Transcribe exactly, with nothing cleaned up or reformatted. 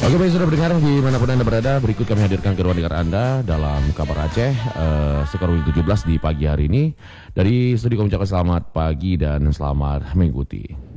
Oke baik, sudah mendengar dimanapun Anda berada, berikut kami hadirkan kedua dengar Anda dalam kabar Aceh uh, Sekarang tujuh belas di pagi hari ini. Dari studi kami ucapkan selamat pagi dan selamat mengikuti.